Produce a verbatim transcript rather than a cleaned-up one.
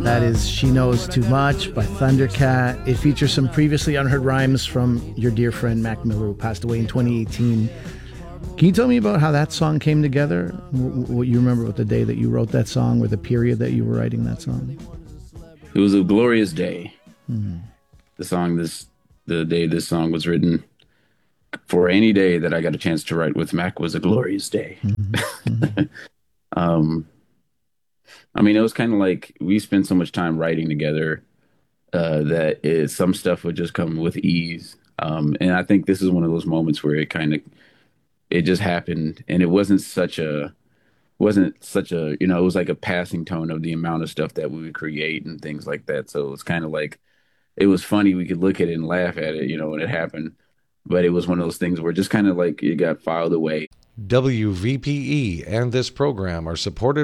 That is She Knows Too Much by Thundercat. It features some previously unheard rhymes from your dear friend Mac Miller, who passed away in twenty eighteen. Can you tell me about how that song came together? What you remember about the day that you wrote that song, or the period that you were writing that song? It was a glorious day. Mm-hmm. The song this the day this song was written, for any day that I got a chance to write with Mac, was a glorious day. Mm-hmm. Mm-hmm. um I mean, it was kind of like we spent so much time writing together uh, that it, some stuff would just come with ease. Um, and I think this is one of those moments where it kind of it just happened, and it wasn't such a wasn't such a you know it was like a passing tone of the amount of stuff that we would create and things like that. So it's kind of like it was funny. We could look at it and laugh at it, you know, when it happened. But it was one of those things where just kind of like it got filed away. W V P E and this program are supported